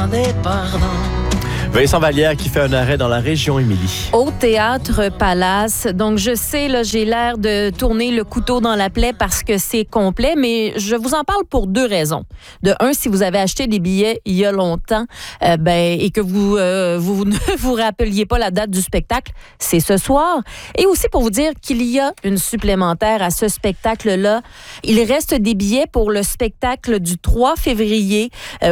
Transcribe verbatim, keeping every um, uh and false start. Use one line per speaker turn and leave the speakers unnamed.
demander pardon.
Vincent Vallière qui fait un arrêt dans la région, Émilie.
Au Théâtre Palace. Donc, je sais, là, j'ai l'air de tourner le couteau dans la plaie parce que c'est complet, mais je vous en parle pour deux raisons. De un, si vous avez acheté des billets il y a longtemps euh, ben, et que vous, euh, vous ne vous rappeliez pas la date du spectacle, c'est ce soir. Et aussi pour vous dire qu'il y a une supplémentaire à ce spectacle-là. Il reste des billets pour le spectacle du trois février. Euh,